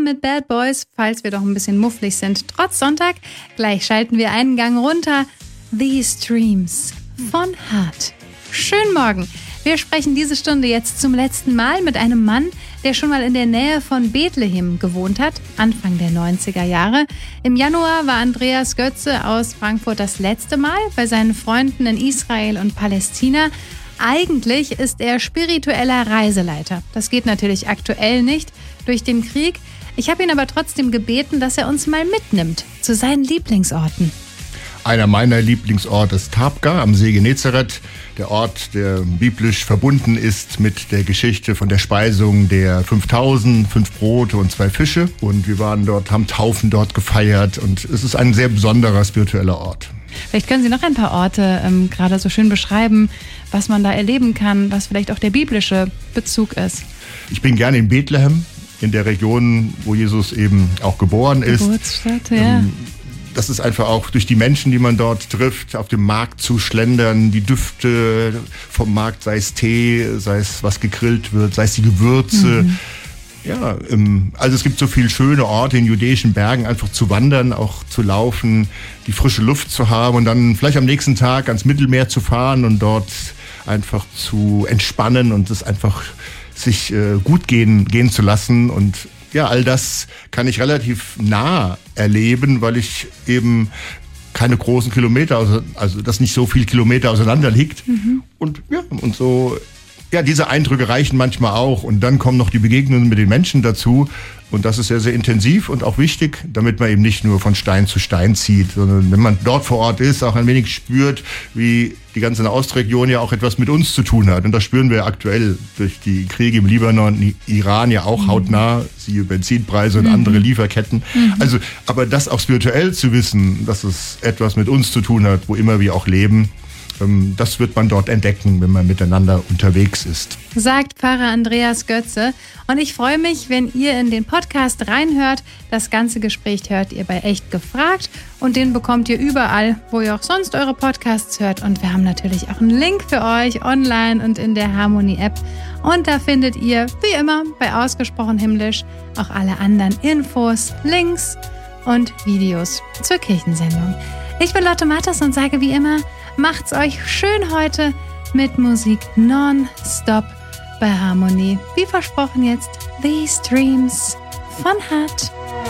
mit Bad Boys, falls wir doch ein bisschen mufflig sind. Trotz Sonntag, gleich schalten wir einen Gang runter. These Dreams von Heart. Schönen Morgen. Wir sprechen diese Stunde jetzt zum letzten Mal mit einem Mann, der schon mal in der Nähe von Bethlehem gewohnt hat, Anfang der 90er Jahre. Im Januar war Andreas Götze aus Frankfurt das letzte Mal bei seinen Freunden in Israel und Palästina. Eigentlich ist er spiritueller Reiseleiter. Das geht natürlich aktuell nicht durch den Krieg. Ich habe ihn aber trotzdem gebeten, dass er uns mal mitnimmt zu seinen Lieblingsorten. Einer meiner Lieblingsorte ist Tabgha am See Genezareth, der Ort, der biblisch verbunden ist mit der Geschichte von der Speisung der 5000, 5 Brote und 2 Fische. Und wir waren dort, haben Taufen dort gefeiert und es ist ein sehr besonderer spiritueller Ort. Vielleicht können Sie noch ein paar Orte gerade so schön beschreiben, was man da erleben kann, was vielleicht auch der biblische Bezug ist. Ich bin gerne in Bethlehem, in der Region, wo Jesus eben auch geboren ist. Geburtsstadt, ja. Das ist einfach auch durch die Menschen, die man dort trifft, auf dem Markt zu schlendern, die Düfte vom Markt, sei es Tee, sei es was gegrillt wird, sei es die Gewürze. Ja, also es gibt so viele schöne Orte in judäischen Bergen, einfach zu wandern, auch zu laufen, die frische Luft zu haben und dann vielleicht am nächsten Tag ans Mittelmeer zu fahren und dort einfach zu entspannen und es einfach sich gut gehen zu lassen. Und ja, all das kann ich relativ nah erleben, weil ich eben keine großen Kilometer, also das nicht so viele Kilometer auseinander liegt. Und ja, und so, ja, diese Eindrücke reichen manchmal auch. Und dann kommen noch die Begegnungen mit den Menschen dazu. Und das ist sehr, sehr intensiv und auch wichtig, damit man eben nicht nur von Stein zu Stein zieht, sondern wenn man dort vor Ort ist, auch ein wenig spürt, wie die ganze Nahostregion ja auch etwas mit uns zu tun hat. Und das spüren wir aktuell durch die Kriege im Libanon und Iran ja auch hautnah, siehe Benzinpreise und andere Lieferketten. Also, aber das auch spirituell zu wissen, dass es etwas mit uns zu tun hat, wo immer wir auch leben, das wird man dort entdecken, wenn man miteinander unterwegs ist. Sagt Pfarrer Andreas Götze. Und ich freue mich, wenn ihr in den Podcast reinhört. Das ganze Gespräch hört ihr bei Echt gefragt. Und den bekommt ihr überall, wo ihr auch sonst eure Podcasts hört. Und wir haben natürlich auch einen Link für euch online und in der Harmony-App. Und da findet ihr, wie immer, bei Ausgesprochen Himmlisch auch alle anderen Infos, Links und Videos zur Kirchensendung. Ich bin Lotte Mattes und sage wie immer, macht's euch schön heute mit Musik non-stop bei Harmony. Wie versprochen jetzt, These Dreams von Heart.